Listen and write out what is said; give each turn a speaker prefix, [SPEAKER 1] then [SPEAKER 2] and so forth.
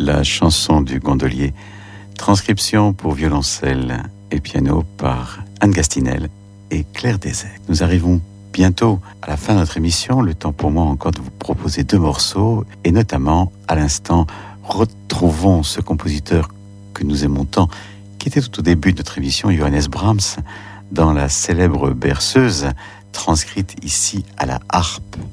[SPEAKER 1] la chanson du gondolier, transcription pour violoncelle et piano par Anne Gastinel et Claire Desay. Nous arrivons bientôt à la fin de notre émission, le temps pour moi encore de vous proposer 2 morceaux, et notamment, à l'instant, retrouvons ce compositeur que nous aimons tant, qui était tout au début de notre émission, Johannes Brahms, dans la célèbre berceuse, transcrite ici à la harpe.